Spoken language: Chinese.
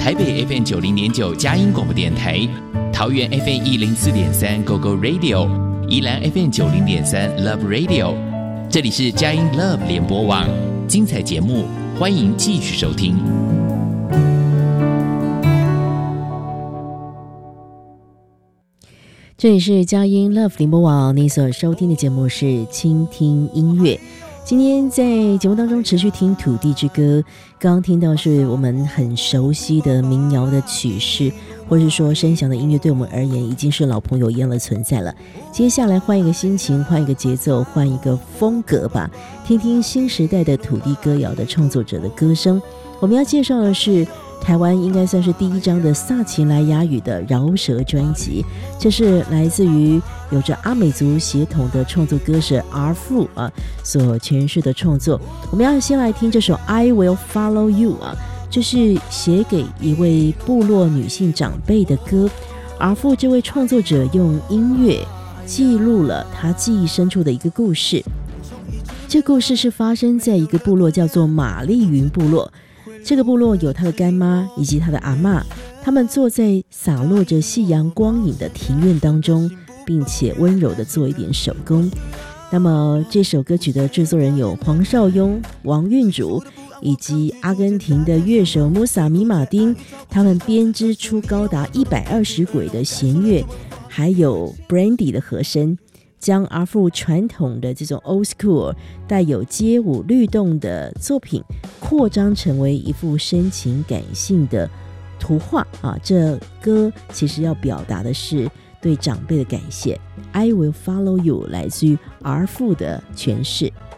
台北 FM90.9 佳音广播电台，桃园 FM104.3 GO GO Radio， 宜兰 FM90.3 Love Radio。这里是佳音 Love 联播网，精彩节目，欢迎继续收听。 这里是佳音 Love 联播网，你所收听的节目是倾听音乐。今天在节目当中持续听土地之歌，刚刚听到是我们很熟悉的民谣的曲式，或是说声响的音乐，对我们而言已经是老朋友一样的存在了。接下来换一个心情，换一个节奏，换一个风格吧，听听新时代的土地歌谣的创作者的歌声。我们要介绍的是台湾应该算是第一张的萨奇莱雅语的饶舌专辑，这是来自于有着阿美族血统的创作歌手 R 父所诠释的创作。我们要先来听这首 I Will Follow You 这是写给一位部落女性长辈的歌。R 父这位创作者用音乐记录了他记忆深处的一个故事，这故事是发生在一个部落叫做玛丽云部落。这个部落有他的干妈以及他的阿嬷，他们坐在洒落着夕阳光影的庭院当中，并且温柔地做一点手工。那么这首歌曲的制作人有黄少雍、王韵竹以及阿根廷的乐手穆萨米马丁，他们编织出高达120轨的弦乐，还有 Brandy 的和声，将阿富传统的这种 old school 带有街舞律动的作品扩张成为一幅深情感性的图画这歌其实要表达的是对长辈的感谢。 I will follow you 来自于 R 父的诠释。